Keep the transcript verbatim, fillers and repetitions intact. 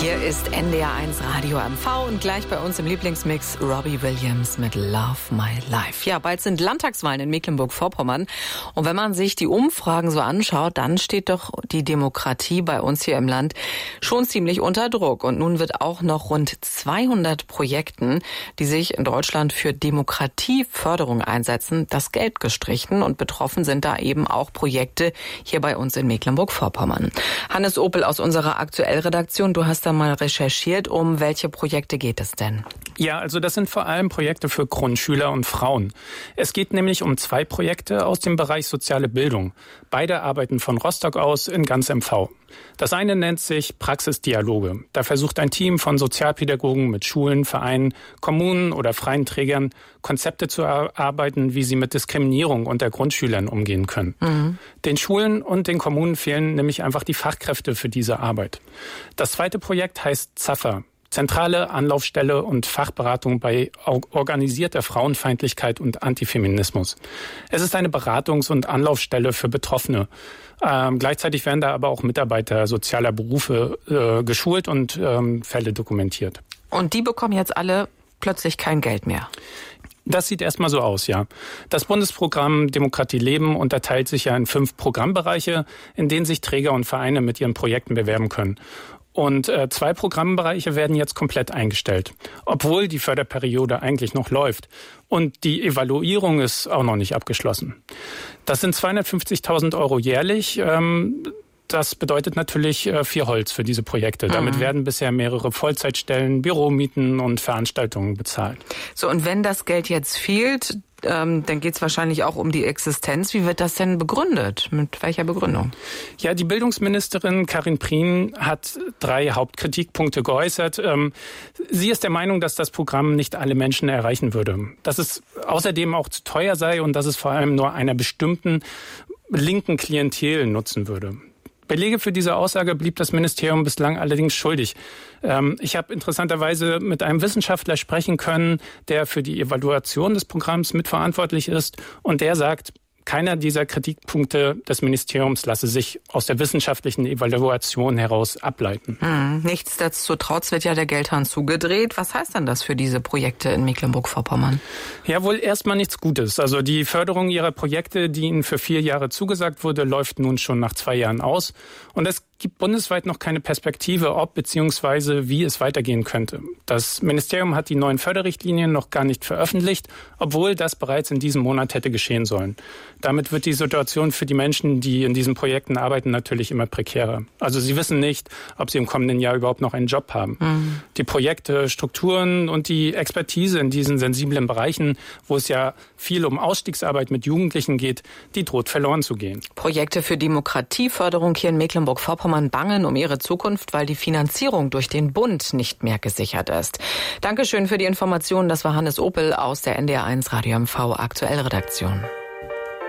Hier ist N D R eins Radio M V und gleich bei uns im Lieblingsmix Robbie Williams mit Love My Life. Ja, bald sind Landtagswahlen in Mecklenburg-Vorpommern und wenn man sich die Umfragen so anschaut, dann steht doch die Demokratie bei uns hier im Land schon ziemlich unter Druck. Und nun wird auch noch rund zweihundert Projekten, die sich in Deutschland für Demokratieförderung einsetzen, das Geld gestrichen und betroffen sind da eben auch Projekte hier bei uns in Mecklenburg-Vorpommern. Hannes Opel aus unserer Aktuellredaktion, du hast da mal recherchiert. Um welche Projekte geht es denn? Ja, also das sind vor allem Projekte für Grundschüler und Frauen. Es geht nämlich um zwei Projekte aus dem Bereich soziale Bildung. Beide arbeiten von Rostock aus in ganz M V. Das eine nennt sich Praxisdialoge. Da versucht ein Team von Sozialpädagogen mit Schulen, Vereinen, Kommunen oder freien Trägern Konzepte zu erarbeiten, wie sie mit Diskriminierung unter Grundschülern umgehen können. Mhm. Den Schulen und den Kommunen fehlen nämlich einfach die Fachkräfte für diese Arbeit. Das zweite Projekt heißt ZAFA. Zentrale Anlaufstelle und Fachberatung bei organisierter Frauenfeindlichkeit und Antifeminismus. Es ist eine Beratungs- und Anlaufstelle für Betroffene. Ähm, gleichzeitig werden da aber auch Mitarbeiter sozialer Berufe äh, geschult und ähm, Fälle dokumentiert. Und die bekommen jetzt alle plötzlich kein Geld mehr? Das sieht erstmal so aus, ja. Das Bundesprogramm Demokratie leben unterteilt sich ja in fünf Programmbereiche, in denen sich Träger und Vereine mit ihren Projekten bewerben können. Und äh, zwei Programmbereiche werden jetzt komplett eingestellt, obwohl die Förderperiode eigentlich noch läuft. Und die Evaluierung ist auch noch nicht abgeschlossen. Das sind zweihundertfünfzigtausend Euro jährlich. Ähm, das bedeutet natürlich äh, viel Holz für diese Projekte. Mhm. Damit werden bisher mehrere Vollzeitstellen, Büromieten und Veranstaltungen bezahlt. So, und wenn das Geld jetzt fehlt, Ähm, dann geht es wahrscheinlich auch um die Existenz. Wie wird das denn begründet? Mit welcher Begründung? Ja, die Bildungsministerin Karin Prien hat drei Hauptkritikpunkte geäußert. Ähm, sie ist der Meinung, dass das Programm nicht alle Menschen erreichen würde. Dass es außerdem auch zu teuer sei und dass es vor allem nur einer bestimmten linken Klientel nutzen würde. Belege für diese Aussage blieb das Ministerium bislang allerdings schuldig. Ähm, ich habe interessanterweise mit einem Wissenschaftler sprechen können, der für die Evaluation des Programms mitverantwortlich ist. Und der sagt, keiner dieser Kritikpunkte des Ministeriums lasse sich aus der wissenschaftlichen Evaluation heraus ableiten. Hm, nichtsdestotrotz wird ja der Geldhahn zugedreht. Was heißt dann das für diese Projekte in Mecklenburg-Vorpommern? Ja, wohl erstmal nichts Gutes. Also die Förderung ihrer Projekte, die ihnen für vier Jahre zugesagt wurde, läuft nun schon nach zwei Jahren aus. Und es gibt bundesweit noch keine Perspektive, ob bzw. wie es weitergehen könnte. Das Ministerium hat die neuen Förderrichtlinien noch gar nicht veröffentlicht, obwohl das bereits in diesem Monat hätte geschehen sollen. Damit wird die Situation für die Menschen, die in diesen Projekten arbeiten, natürlich immer prekärer. Also sie wissen nicht, ob sie im kommenden Jahr überhaupt noch einen Job haben. Mhm. Die Projekte, Strukturen und die Expertise in diesen sensiblen Bereichen, wo es ja viel um Ausstiegsarbeit mit Jugendlichen geht, die droht verloren zu gehen. Projekte für Demokratieförderung hier in Mecklenburg-Vorpommern bangen um ihre Zukunft, weil die Finanzierung durch den Bund nicht mehr gesichert ist. Dankeschön für die Informationen. Das war Hannes Opel aus der N D R eins Radio M V Aktuellredaktion.